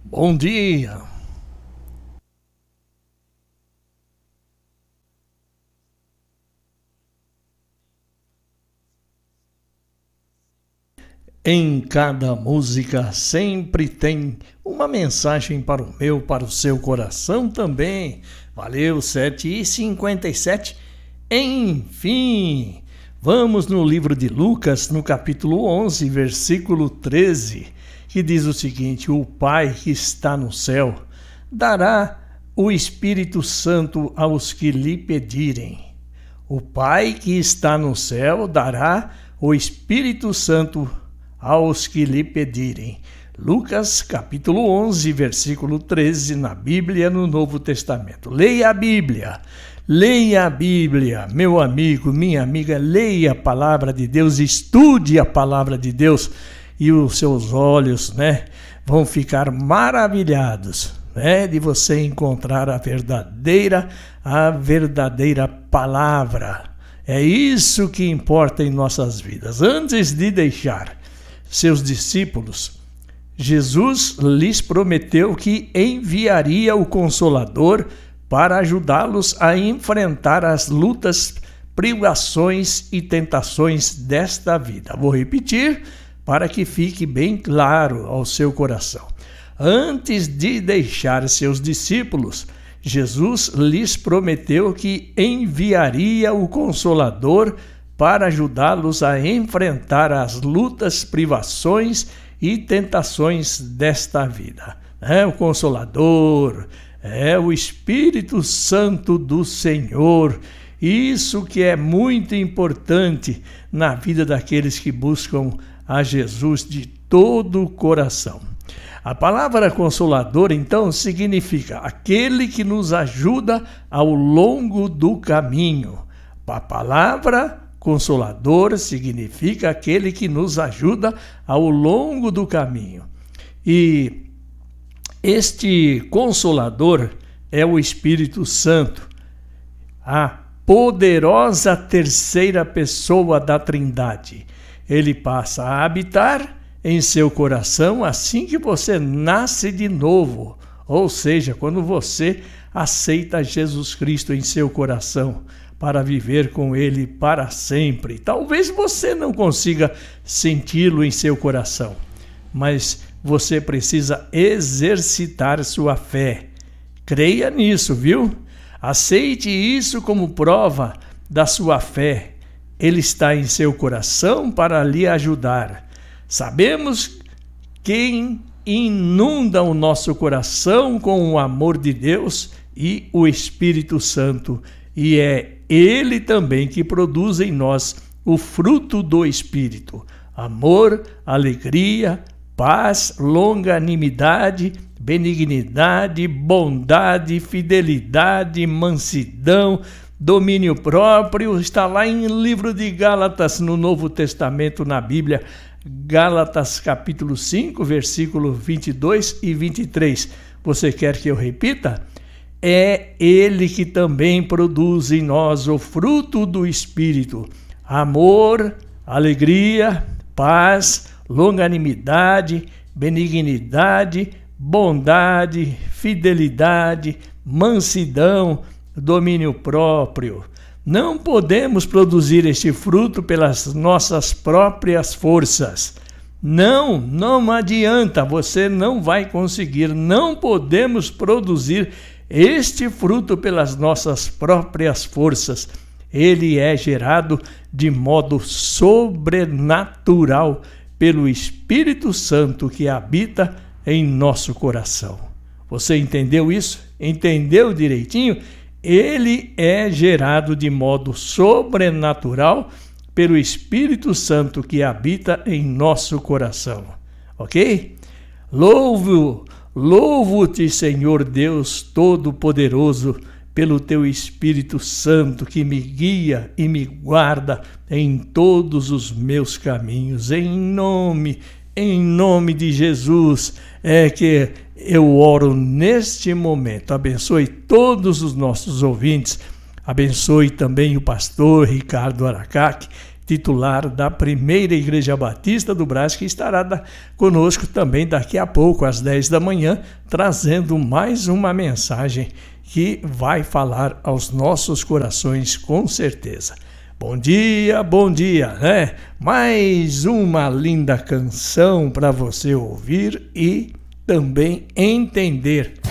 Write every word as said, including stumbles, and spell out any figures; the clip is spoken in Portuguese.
Bom dia! Em cada música sempre tem uma mensagem para o meu, para o seu coração também. Valeu, sete e cinquenta e sete. Enfim, vamos no livro de Lucas, no capítulo onze, versículo treze, que diz o seguinte: o Pai que está no céu dará o Espírito Santo aos que lhe pedirem. O Pai que está no céu dará o Espírito Santo aos que lhe pedirem. Lucas capítulo onze, versículo treze, na Bíblia, no Novo Testamento. Leia a Bíblia, leia a Bíblia, meu amigo, minha amiga, leia a palavra de Deus, estude a palavra de Deus e os seus olhos, né, vão ficar maravilhados, né, de você encontrar a verdadeira, a verdadeira palavra. É isso que importa em nossas vidas. Antes de deixar seus discípulos, Jesus lhes prometeu que enviaria o Consolador para ajudá-los a enfrentar as lutas, privações e tentações desta vida. Vou repetir para que fique bem claro ao seu coração. Antes de deixar seus discípulos, Jesus lhes prometeu que enviaria o Consolador para ajudá-los a enfrentar as lutas, privações e tentações desta vida. É o Consolador, é o Espírito Santo do Senhor. Isso que é muito importante na vida daqueles que buscam a Jesus de todo o coração. A palavra Consolador, então, significa aquele que nos ajuda ao longo do caminho. A palavra Consolador significa aquele que nos ajuda ao longo do caminho. E este Consolador é o Espírito Santo, a poderosa terceira pessoa da Trindade. Ele passa a habitar em seu coração assim que você nasce de novo, ou seja, quando você aceita Jesus Cristo em seu coração, para viver com Ele para sempre. Talvez você não consiga senti-lo em seu coração, mas você precisa exercitar sua fé. Creia nisso, viu? Aceite isso como prova da sua fé. Ele está em seu coração para lhe ajudar. Sabemos quem inunda o nosso coração com o amor de Deus e o Espírito Santo, e é Ele também que produz em nós o fruto do Espírito: amor, alegria, paz, longanimidade, benignidade, bondade, fidelidade, mansidão, domínio próprio. Está lá em livro de Gálatas, no Novo Testamento, na Bíblia, Gálatas capítulo cinco, versículo vinte e dois e vinte e três. Você quer que eu repita? É Ele que também produz em nós o fruto do Espírito: amor, alegria, paz, longanimidade, benignidade, bondade, fidelidade, mansidão, domínio próprio. Não podemos produzir este fruto pelas nossas próprias forças. Não, não adianta, você não vai conseguir. Não podemos produzir este fruto pelas nossas próprias forças. Ele é gerado de modo sobrenatural pelo Espírito Santo que habita em nosso coração. Você entendeu isso? Entendeu direitinho? Ele é gerado de modo sobrenatural pelo Espírito Santo que habita em nosso coração. Ok? Louvo, louvo-te, Senhor Deus Todo-Poderoso, pelo teu Espírito Santo que me guia e me guarda em todos os meus caminhos. Em nome, em nome de Jesus é que eu oro neste momento. Abençoe todos os nossos ouvintes. Abençoe também o pastor Ricardo Aracaque. titular da Primeira Igreja Batista do Brás, que estará da, conosco também daqui a pouco, às dez da manhã, trazendo mais uma mensagem que vai falar aos nossos corações com certeza. Bom dia, bom dia, né? Mais uma linda canção para você ouvir e também entender